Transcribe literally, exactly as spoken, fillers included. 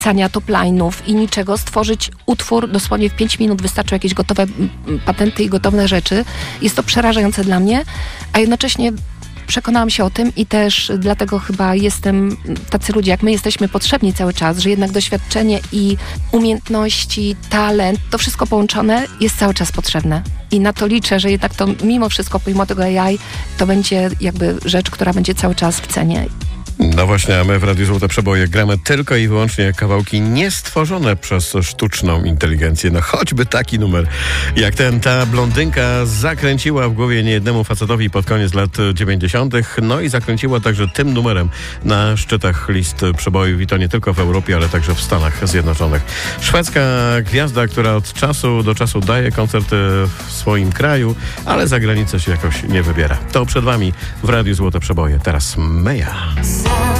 topline'ów i niczego, stworzyć utwór dosłownie w pięć minut, wystarczą jakieś gotowe patenty i gotowe rzeczy. Jest to przerażające dla mnie, a jednocześnie przekonałam się o tym i też dlatego chyba jestem, tacy ludzie jak my jesteśmy potrzebni cały czas, że jednak doświadczenie i umiejętności, talent, to wszystko połączone jest cały czas potrzebne. I na to liczę, że jednak to mimo wszystko, pomimo tego A I, to będzie jakby rzecz, która będzie cały czas w cenie. No właśnie, a my w Radiu Złote Przeboje gramy tylko i wyłącznie kawałki niestworzone przez sztuczną inteligencję. No choćby taki numer jak ten. Ta blondynka zakręciła w głowie niejednemu facetowi pod koniec lat dziewięćdziesiątych. No i zakręciła także tym numerem na szczytach list przebojów i to nie tylko w Europie, ale także w Stanach Zjednoczonych. Szwedzka gwiazda, która od czasu do czasu daje koncerty w swoim kraju, ale za granicę się jakoś nie wybiera. To przed wami w Radiu Złote Przeboje. Teraz Meja.